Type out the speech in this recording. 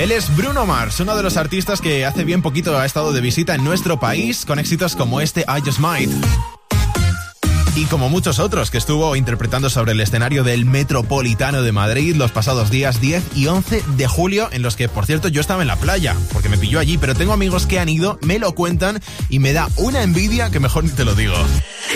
Él es Bruno Mars, uno de los artistas que hace bien poquito ha estado de visita en nuestro país con éxitos como este I Just Might. Y como muchos otros que estuvo interpretando sobre el escenario del Metropolitano de Madrid los pasados días 10 y 11 de julio, en los que, por cierto, yo estaba en la playa, porque me pilló allí, pero tengo amigos que han ido, me lo cuentan y me da una envidia que mejor ni te lo digo.